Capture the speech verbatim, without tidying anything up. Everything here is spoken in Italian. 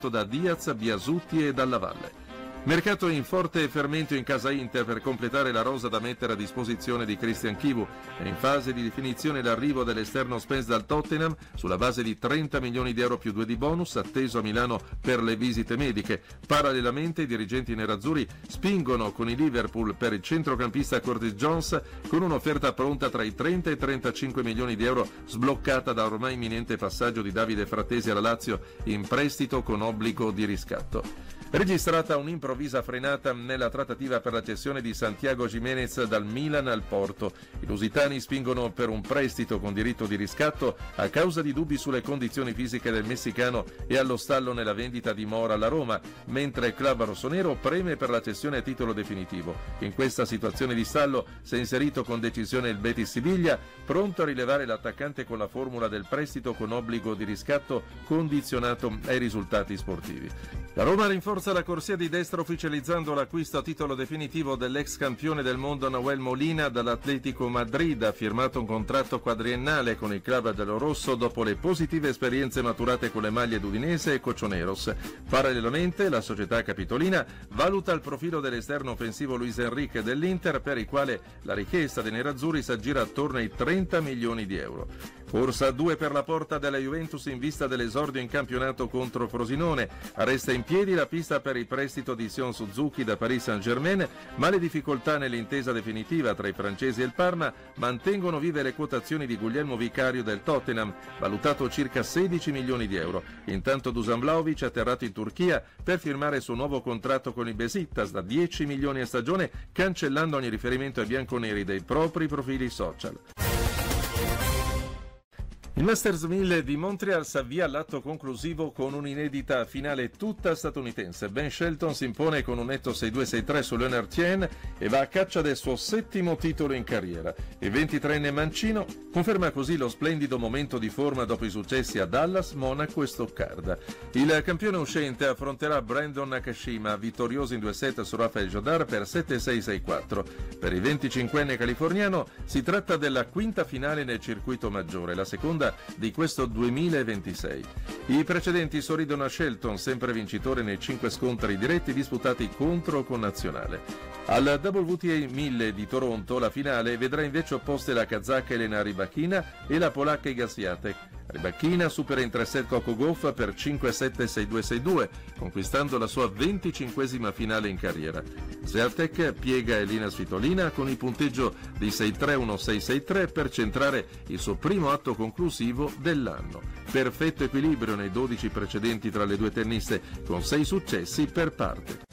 da Diaz, Biasutti e Dalla Valle. Mercato in forte fermento in casa Inter per completare la rosa da mettere a disposizione di Christian Chivu. È in fase di definizione l'arrivo dell'esterno Spence dal Tottenham sulla base di trenta milioni di euro più due di bonus, atteso a Milano per le visite mediche. Parallelamente i dirigenti nerazzurri spingono con i Liverpool per il centrocampista Curtis Jones con un'offerta pronta tra i trenta e i trentacinque milioni di euro, sbloccata da ormai imminente passaggio di Davide Frattesi alla Lazio in prestito con obbligo di riscatto. Registrata un'improvvisa frenata nella trattativa per la cessione di Santiago Giménez dal Milan al Porto. I lusitani spingono per un prestito con diritto di riscatto a causa di dubbi sulle condizioni fisiche del messicano e allo stallo nella vendita di Mora alla Roma, mentre il club rossonero preme per la cessione a titolo definitivo. In questa situazione di stallo si è inserito con decisione il Betis Siviglia, pronto a rilevare l'attaccante con la formula del prestito con obbligo di riscatto condizionato ai risultati sportivi. La Roma rinforza la corsia di destra ufficializzando l'acquisto a titolo definitivo dell'ex campione del mondo Nahuel Molina dall'Atletico Madrid. Ha firmato un contratto quadriennale con il club giallorosso dopo le positive esperienze maturate con le maglie d'Udinese e Cochoneros. Parallelamente la società capitolina valuta il profilo dell'esterno offensivo Luis Enrique dell'Inter, per il quale la richiesta dei nerazzurri si aggira attorno ai trenta milioni di euro. Corsa a due per la porta della Juventus in vista dell'esordio in campionato contro Frosinone. Resta in piedi la pista per il prestito di Sion Suzuki da Paris Saint-Germain, ma le difficoltà nell'intesa definitiva tra i francesi e il Parma mantengono vive le quotazioni di Guglielmo Vicario del Tottenham, valutato circa sedici milioni di euro. Intanto Dusan Vlahovic è atterrato in Turchia per firmare il suo nuovo contratto con il Besiktas da dieci milioni a stagione, cancellando ogni riferimento ai bianconeri dei propri profili social. Il Masters mille di Montreal si avvia all'atto conclusivo con un'inedita finale tutta statunitense. Ben Shelton si impone con un netto sei due sei tre su Leonard Tien e va a caccia del suo settimo titolo in carriera. Il ventitreenne mancino conferma così lo splendido momento di forma dopo i successi a Dallas, Monaco e Stoccarda. Il campione uscente affronterà Brandon Nakashima, vittorioso in due set su Rafael Jodar per sette sei sei quattro. Per il venticinquenne californiano si tratta della quinta finale nel circuito maggiore, la seconda di questo duemilaventisei. I precedenti sorridono a Shelton, sempre vincitore nei cinque scontri diretti disputati contro o con nazionale. Al W T A mille di Toronto la finale vedrà invece opposte la kazaka Elena Rybakina e la polacca Iga Swiatek. Rybakina supera in tre set Coco Gauff per cinque sette sei due sei due, conquistando la sua venticinquesima finale in carriera. Swiatek piega Elina Svitolina con il punteggio di sei tre uno sei sei tre per centrare il suo primo atto conclusivo dell'anno. Perfetto equilibrio nei dodici precedenti tra le due tenniste, con sei successi per parte.